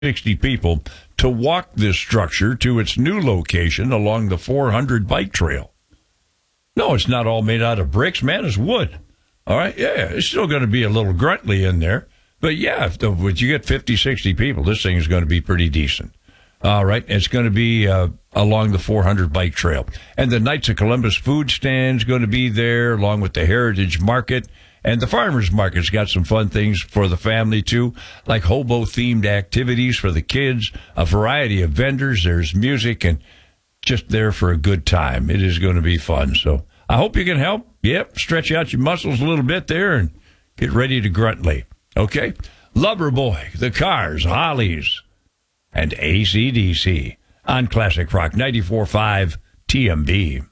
60 people to walk this structure to its new location along the 400 bike trail. No, it's not all made out of bricks, man. It's wood. All right, yeah, it's still going to be a little gruntly in there. But, yeah, if you get 50, 60 people, this thing is going to be pretty decent. All right, it's going to be along the 400 bike trail. And the Knights of Columbus food stand's going to be there, along with the Heritage Market. And the Farmers Market's got some fun things for the family, too, like hobo-themed activities for the kids, a variety of vendors. There's music and just there for a good time. It is going to be fun. So I hope you can help. Yep, stretch out your muscles a little bit there and get ready to gruntly. Okay? Loverboy, The Cars, Hollies, and AC/DC on Classic Rock 94.5 TMB.